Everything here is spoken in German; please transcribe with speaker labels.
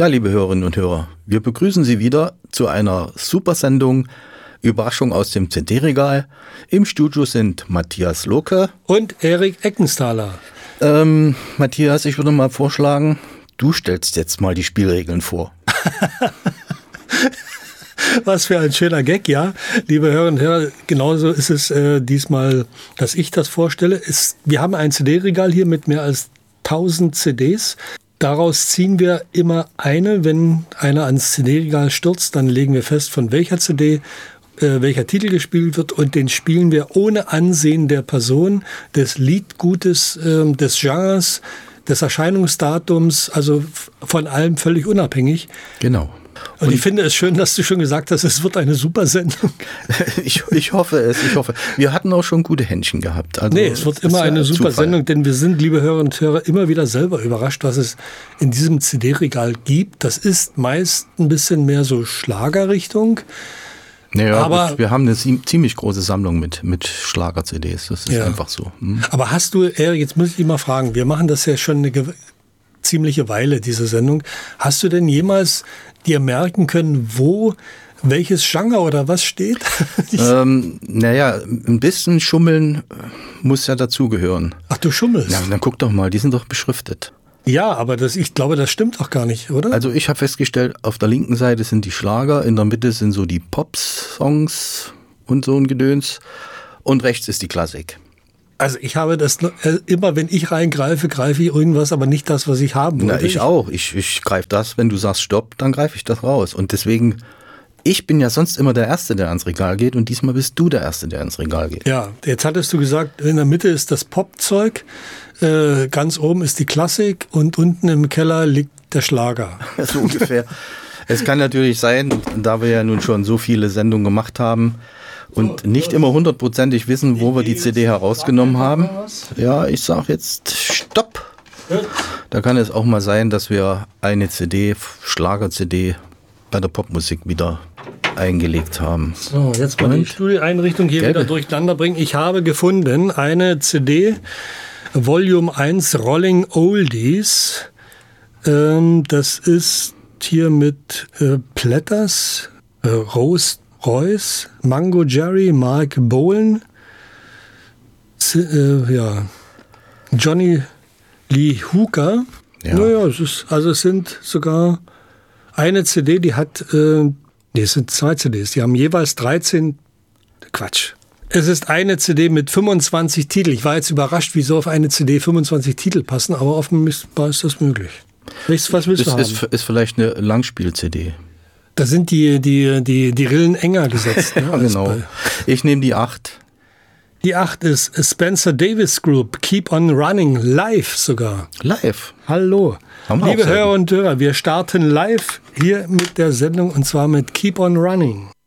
Speaker 1: Ja, liebe Hörerinnen und Hörer, wir begrüßen Sie wieder zu einer Supersendung Überraschung aus dem CD-Regal. Im Studio sind Matthias Lohke
Speaker 2: und Erik Eckenthaler.
Speaker 1: Matthias, ich würde mal vorschlagen, du stellst jetzt mal die Spielregeln vor.
Speaker 2: Was für ein schöner Gag, ja. Liebe Hörerinnen und Hörer, genauso ist es diesmal, dass ich das vorstelle. Wir haben ein CD-Regal hier mit mehr als 1000 CDs. Daraus ziehen wir immer eine. Wenn einer ans CD-Regal stürzt, dann legen wir fest, von welcher CD welcher Titel gespielt wird, und den spielen wir ohne Ansehen der Person, des Liedgutes, des Genres, des Erscheinungsdatums, also von allem völlig unabhängig.
Speaker 1: Genau.
Speaker 2: Und ich finde es schön, dass du schon gesagt hast, es wird eine super Sendung.
Speaker 1: Ich hoffe es, ich hoffe. Wir hatten auch schon gute Händchen gehabt. Also
Speaker 2: nee, es wird immer eine super Sendung, denn wir sind, liebe Hörerinnen und Hörer, immer wieder selber überrascht, was es in diesem CD-Regal gibt. Das ist meist ein bisschen mehr so Schlagerrichtung.
Speaker 1: Naja, aber wir haben eine ziemlich große Sammlung mit Schlager-CDs. Das ist einfach so.
Speaker 2: Aber hast du, Erik, jetzt muss ich dich mal fragen, wir machen das ja schon eine ziemliche Weile, diese Sendung. Hast du denn jemals dir merken können, wo welches Genre oder was steht?
Speaker 1: Naja, ein bisschen schummeln muss ja dazugehören.
Speaker 2: Ach, du schummelst?
Speaker 1: Ja, dann guck doch mal, die sind doch beschriftet.
Speaker 2: Ja, aber ich glaube, das stimmt auch gar nicht, oder?
Speaker 1: Also ich habe festgestellt, auf der linken Seite sind die Schlager, in der Mitte sind so die Pop-Songs und so ein Gedöns und rechts ist die Klassik.
Speaker 2: Also ich habe das immer, wenn ich reingreife, greife ich irgendwas, aber nicht das, was ich haben wollte.
Speaker 1: Na, ich auch. Ich greife das, wenn du sagst Stopp, dann greife ich das raus. Und deswegen, ich bin ja sonst immer der Erste, der ans Regal geht, und diesmal bist du der Erste, der ins Regal geht.
Speaker 2: Ja, jetzt hattest du gesagt, in der Mitte ist das Popzeug, ganz oben ist die Klassik und unten im Keller liegt der Schlager.
Speaker 1: So ungefähr. Es kann natürlich sein, da wir ja nun schon so viele Sendungen gemacht haben, und nicht immer 100%ig wissen, wo wir die CD herausgenommen haben. Ja, ich sag jetzt Stopp. Da kann es auch mal sein, dass wir eine CD, Schlager-CD, bei der Popmusik wieder eingelegt haben.
Speaker 2: So, jetzt mal die Studioeinrichtung hier wieder durcheinander bringen. Ich habe gefunden eine CD, Volume 1 Rolling Oldies. Das ist hier mit Platters, Rose Royce, Mango Jerry, Mark Bolan, Johnny Lee Hooker. Ja. Naja, es sind sogar eine CD, die hat, es sind 2 CDs, die haben jeweils 13, Quatsch. Es ist eine CD mit 25 Titeln. Ich war jetzt überrascht, wieso auf eine CD 25 Titel passen, aber offenbar ist das möglich. Was willst du haben?
Speaker 1: Ist vielleicht eine Langspiel-CD.
Speaker 2: Da sind die Rillen enger gesetzt.
Speaker 1: Ja, genau. Ich nehme die 8.
Speaker 2: Die 8 ist Spencer Davis Group, Keep on Running, live sogar.
Speaker 1: Live?
Speaker 2: Hallo. Liebe Hörer und Hörer, wir starten live hier mit der Sendung, und zwar mit Keep on Running.